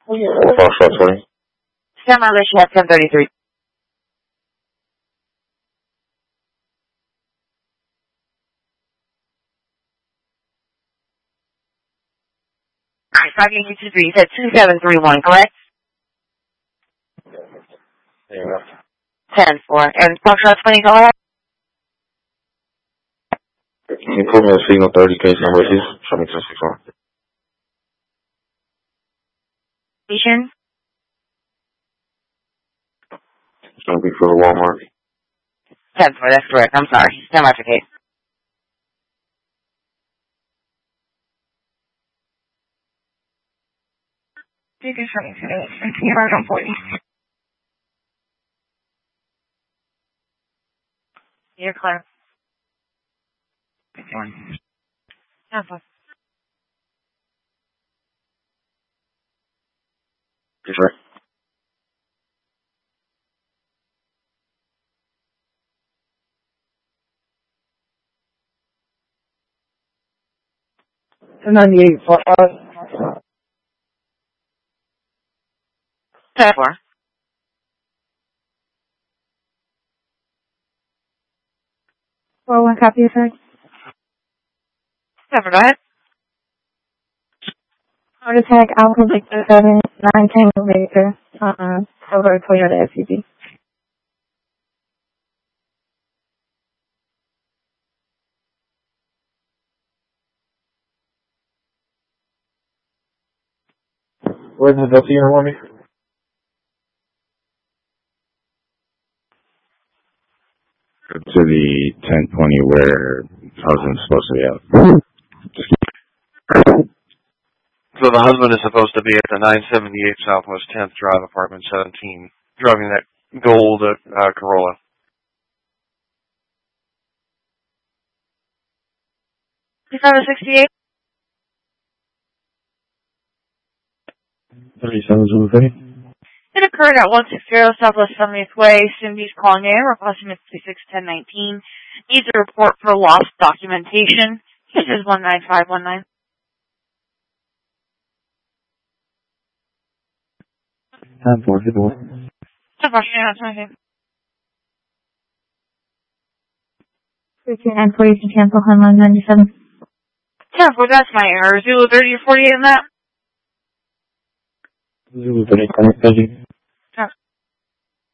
Foxtrot 20. Stand by, you have 1033. Alright, 5823, you said 2731, correct? Yeah. 10-4. And Foxtrot 20, go ahead. Can you put me a signal 30 case number, please? Show me 1061. Station? It's going to be for the Walmart. 10-4, that's correct. I'm sorry. Stand by for case. You can show me today. You're right on 40. You're clear. Good one. 10-4. Yes, sir. The 98 for 10-4. one copy, sir. 10-4, go ahead. Heart attack, Alpha Victor 7, 9 Tango Victor, over Toyota SUV. Where's the Delta unit for me? To the 1020 where husband's supposed to be out. So the husband is supposed to be at the 978 Southwest 10th Drive, apartment 17, driving that gold Corolla. You found a 68? 37 Zulu 30. It occurred at 160 Southwest 70th Way. Cindy's calling in, requesting a 561019. Needs a report for lost documentation. This is 19519. 10-4, good boy. That's my name. 13 and 40 to cancel Homeland 97. 10-4, that's my error. Zulu 30 or 48 in that? Zulu 30, thank you.